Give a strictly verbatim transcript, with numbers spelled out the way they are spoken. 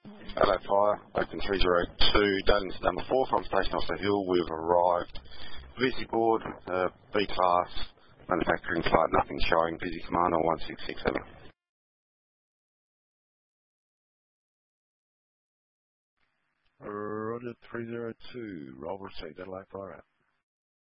Hello, Fire. Open three zero two, Darlington number four from Station Officer Hill. We've arrived. Busy board, uh, B-class, manufacturing flight, nothing showing. Busy command on one six six seven. Roger three zero two, roll received, Adelaide Fire out.